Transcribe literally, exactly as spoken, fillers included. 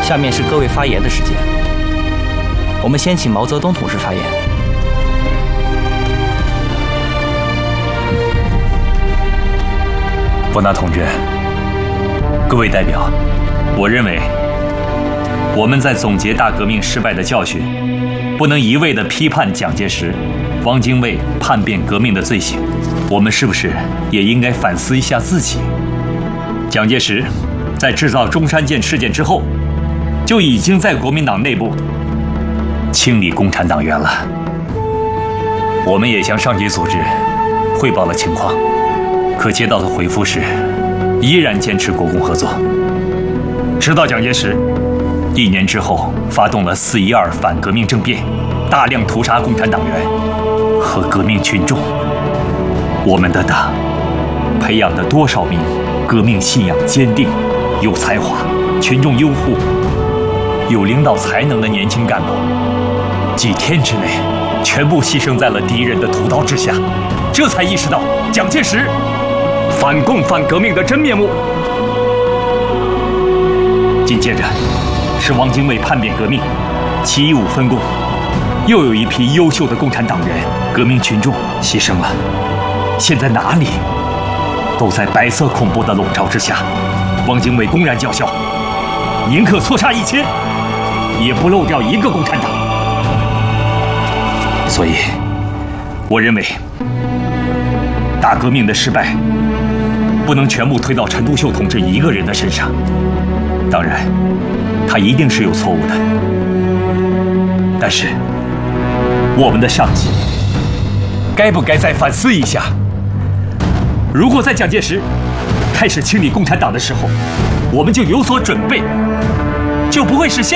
下面是各位发言的时间。我们先请毛泽东同志发言。 伯纳同志，各位代表，我认为我们在总结大革命失败的教训，不能一味地批判蒋介石、汪精卫叛变革命的罪行，我们是不是也应该反思一下自己？蒋介石在制造中山舰事件之后，就已经在国民党内部清理共产党员了。我们也向上级组织汇报了情况，可接到的回复是，依然坚持国共合作。直到蒋介石一年之后发动了四一二反革命政变，大量屠杀共产党员和革命群众。我们的党培养的多少名革命信仰坚定、有才华、群众拥护、有领导才能的年轻干部，几天之内全部牺牲在了敌人的屠刀之下，这才意识到蒋介石反共反革命的真面目。紧接着是汪精卫叛变革命，七一五分共，又有一批优秀的共产党员、革命群众牺牲了。现在哪里都在白色恐怖的笼罩之下，汪精卫公然叫嚣，宁可错杀一千，也不漏掉一个共产党。所以，我认为大革命的失败不能全部推到陈独秀同志一个人的身上。当然，他一定是有错误的，但是我们的上级该不该再反思一下？如果在蒋介石开始清理共产党的时候，我们就有所准备，就不会是现